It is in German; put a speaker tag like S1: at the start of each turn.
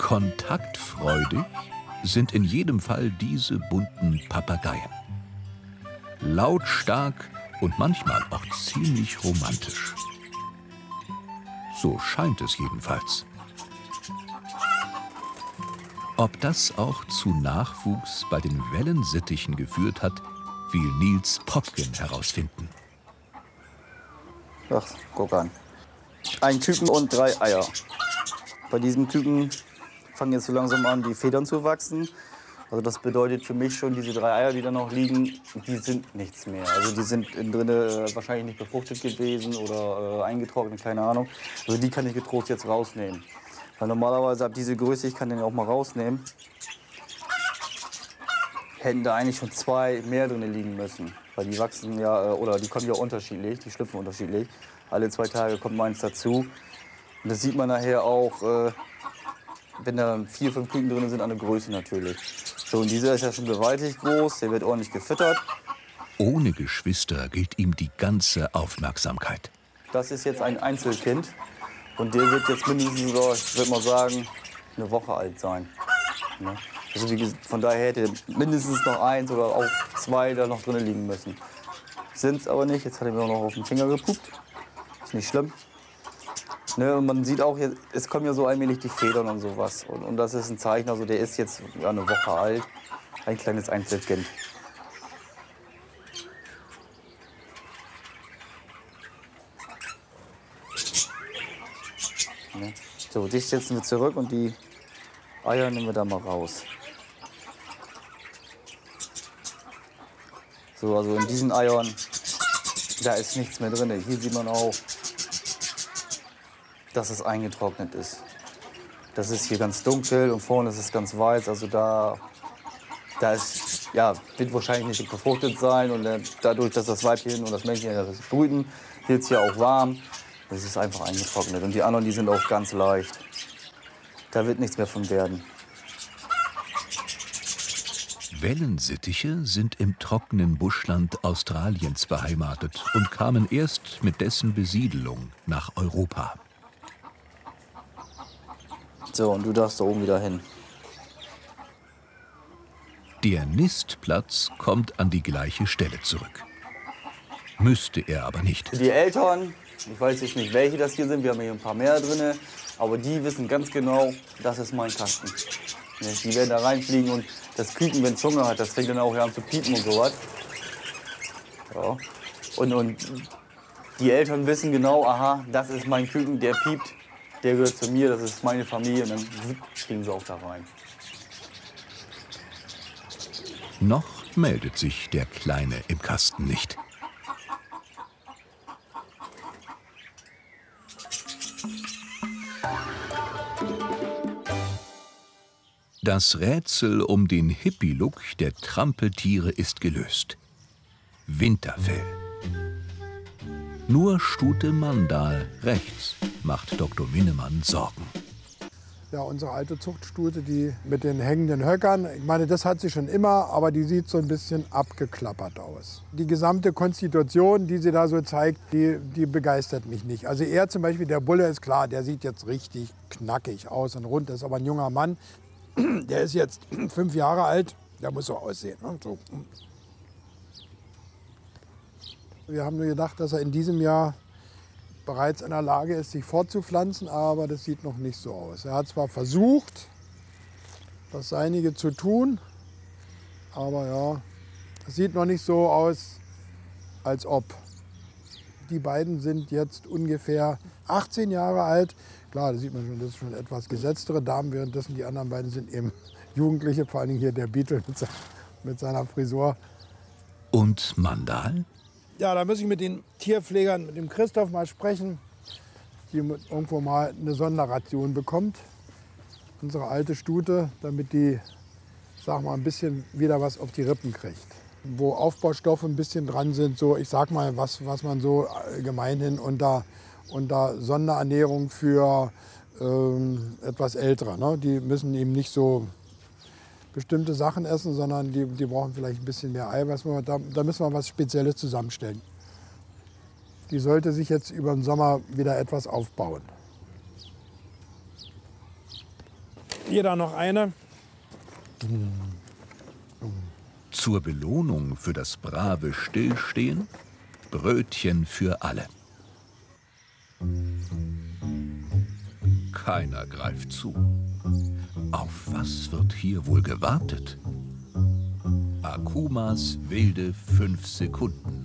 S1: Kontaktfreudig sind in jedem Fall diese bunten Papageien. Lautstark und manchmal auch ziemlich romantisch. So scheint es jedenfalls. Ob das auch zu Nachwuchs bei den Wellensittichen geführt hat, will Niels Popkin herausfinden.
S2: Ach, guck an. Ein Küken und 3 Eier. Bei diesem Küken fangen jetzt so langsam an, die Federn zu wachsen. Also das bedeutet für mich schon, diese 3 Eier, die da noch liegen, die sind nichts mehr. Also die sind innen drin wahrscheinlich nicht befruchtet gewesen oder eingetrocknet, keine Ahnung. Also die kann ich getrost jetzt rausnehmen. Weil normalerweise ab diese Größe, ich kann den auch mal rausnehmen, hätten da eigentlich schon 2 mehr drin liegen müssen. Weil die wachsen ja, oder die kommen ja unterschiedlich, die schlüpfen unterschiedlich. Alle 2 Tage kommt meins dazu. Und das sieht man nachher auch, wenn da 4, 5 Küken drin sind, an der Größe natürlich. So, und dieser ist ja schon gewaltig groß, der wird ordentlich gefüttert.
S1: Ohne Geschwister gilt ihm die ganze Aufmerksamkeit.
S2: Das ist jetzt ein Einzelkind und der wird jetzt mindestens, so, ich würde mal sagen, eine Woche alt sein. Ne? Also von daher hätte mindestens noch 1 oder auch 2 da noch drin liegen müssen. Sind es aber nicht, jetzt hat er mir noch auf den Finger gepupt. Ist nicht schlimm. Ne, und man sieht auch, es kommen ja so allmählich die Federn und sowas. Und das ist ein Zeichen, also der ist jetzt ja, eine Woche alt. Ein kleines Einzelkind. Ne? So, dich setzen wir zurück und die Eier nehmen wir da mal raus. So, also in diesen Eiern, da ist nichts mehr drin. Hier sieht man auch, dass es eingetrocknet ist. Das ist hier ganz dunkel und vorne ist es ganz weiß. Also da ist, ja, wird wahrscheinlich nicht befruchtet sein. Und dadurch, dass das Weibchen und das Männchen das brüten, wird es hier auch warm. Das ist einfach eingetrocknet. Und die anderen, die sind auch ganz leicht. Da wird nichts mehr von werden.
S1: Wellensittiche sind im trockenen Buschland Australiens beheimatet und kamen erst mit dessen Besiedelung nach Europa.
S2: So, und du darfst da oben wieder hin.
S1: Der Nistplatz kommt an die gleiche Stelle zurück. Müsste er aber nicht.
S2: Die Eltern, ich weiß jetzt nicht, welche das hier sind, wir haben hier ein paar mehr drin, aber die wissen ganz genau, das ist mein Kasten. Die werden da reinfliegen und das Küken, wenn es Hunger hat, das fängt dann auch an zu piepen und sowas. Ja. Und die Eltern wissen genau, aha, das ist mein Küken, der piept, der gehört zu mir, das ist meine Familie und dann fliegen sie auch da rein.
S1: Noch meldet sich der Kleine im Kasten nicht. Das Rätsel um den Hippie-Look der Trampeltiere ist gelöst. Winterfell. Nur Stute Mandal rechts macht Dr. Minnemann Sorgen.
S3: Ja, unsere alte Zuchtstute, die mit den hängenden Höckern, ich meine, das hat sie schon immer, aber die sieht so ein bisschen abgeklappert aus. Die gesamte Konstitution, die sie da so zeigt, die begeistert mich nicht. Also er zum Beispiel, der Bulle ist klar, der sieht jetzt richtig knackig aus und rund, ist aber ein junger Mann. Der ist jetzt 5 Jahre alt, der muss so aussehen. Ne? So. Wir haben nur gedacht, dass er in diesem Jahr bereits in der Lage ist, sich fortzupflanzen, aber das sieht noch nicht so aus. Er hat zwar versucht, das Seinige zu tun, aber ja, es sieht noch nicht so aus, als ob. Die beiden sind jetzt ungefähr 18 Jahre alt. Klar, da sieht man schon, das ist schon etwas gesetztere Damen, währenddessen die anderen beiden sind eben Jugendliche, vor allem hier der Beetle mit seiner Frisur.
S1: Und Mandal?
S3: Ja, da muss ich mit den Tierpflegern, mit dem Christoph mal sprechen, die irgendwo mal eine Sonderration bekommt. Unsere alte Stute, damit die, sag mal, ein bisschen wieder was auf die Rippen kriegt. Wo Aufbaustoffe ein bisschen dran sind, so ich sag mal, was man so gemeinhin unter Sonderernährung für etwas Ältere. Ne? Die müssen eben nicht so bestimmte Sachen essen, sondern die brauchen vielleicht ein bisschen mehr Eiweiß. Da müssen wir was Spezielles zusammenstellen. Die sollte sich jetzt über den Sommer wieder etwas aufbauen. Jeder noch eine.
S1: Zur Belohnung für das brave Stillstehen Brötchen für alle. Keiner greift zu. Auf was wird hier wohl gewartet? Akumas wilde 5 Sekunden.